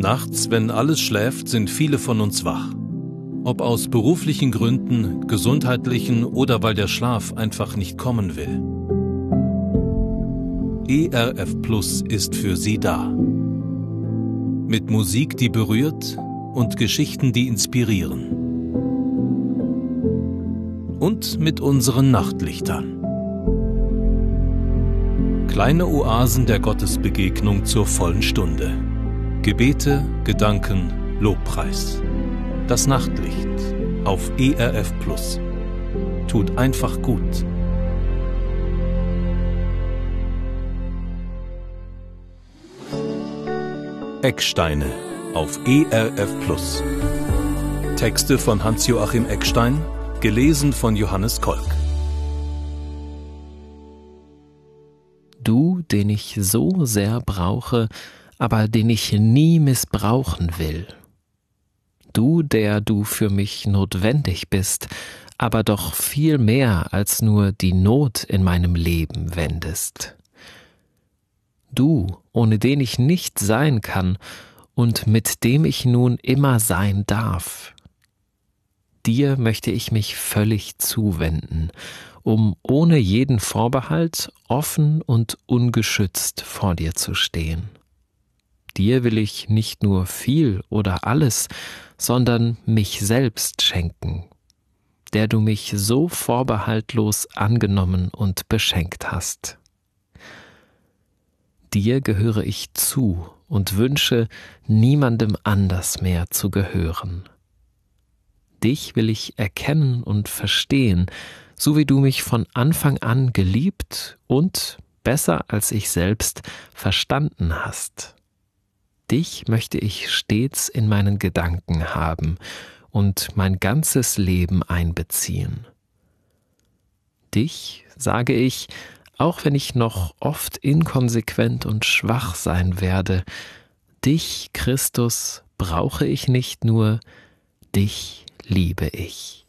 Nachts, wenn alles schläft, sind viele von uns wach. Ob aus beruflichen Gründen, gesundheitlichen oder weil der Schlaf einfach nicht kommen will. ERF Plus ist für Sie da. Mit Musik, die berührt und Geschichten, die inspirieren. Und mit unseren Nachtlichtern. Kleine Oasen der Gottesbegegnung zur vollen Stunde. Gebete, Gedanken, Lobpreis. Das Nachtlicht auf ERF Plus. Tut einfach gut. Ecksteine auf ERF Plus. Texte von Hans-Joachim Eckstein, gelesen von Johannes Kolk. Du, den ich so sehr brauche, aber den ich nie missbrauchen will. Du, der du für mich notwendig bist, aber doch viel mehr als nur die Not in meinem Leben wendest. Du, ohne den ich nicht sein kann und mit dem ich nun immer sein darf. Dir möchte ich mich völlig zuwenden, um ohne jeden Vorbehalt offen und ungeschützt vor dir zu stehen. Dir will ich nicht nur viel oder alles, sondern mich selbst schenken, der du mich so vorbehaltlos angenommen und beschenkt hast. Dir gehöre ich zu und wünsche, niemandem anders mehr zu gehören. Dich will ich erkennen und verstehen, so wie du mich von Anfang an geliebt und, besser als ich selbst, verstanden hast. Dich möchte ich stets in meinen Gedanken haben und mein ganzes Leben einbeziehen. Dich, sage ich, auch wenn ich noch oft inkonsequent und schwach sein werde, dich, Christus, brauche ich nicht nur, dich liebe ich.